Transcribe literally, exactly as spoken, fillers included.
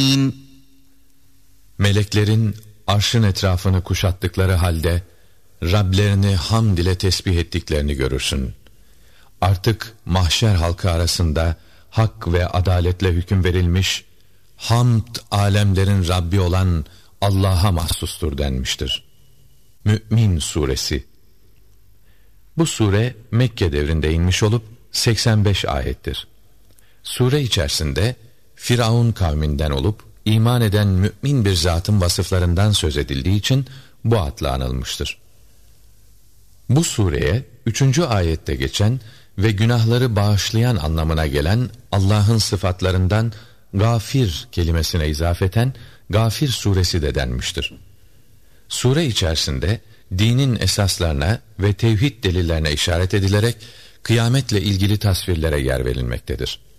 العالمين. Meleklerin arşın etrafını kuşattıkları halde Rablerini hamd ile tesbih ettiklerini görürsün. Artık mahşer halkı arasında hak ve adaletle hüküm verilmiş, hamd alemlerin Rabbi olan Allah'a mahsustur denmiştir. Mü'min Suresi. Bu sure Mekke devrinde inmiş olup seksen beş ayettir. Sure içerisinde Firavun kavminden olup iman eden mümin bir zatın vasıflarından söz edildiği için bu adla anılmıştır. Bu sureye üçüncü ayette geçen ve günahları bağışlayan anlamına gelen Allah'ın sıfatlarından Gafir kelimesine izafeten Gafir suresi de denmiştir. Sure içerisinde dinin esaslarına ve tevhid delillerine işaret edilerek kıyametle ilgili tasvirlere yer verilmektedir.